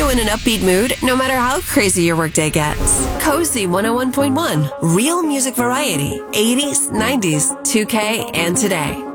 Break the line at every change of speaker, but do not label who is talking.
you in an upbeat mood no matter how crazy your workday gets. Cozy 101.1, real music variety, 80s, 90s, 2K, and today.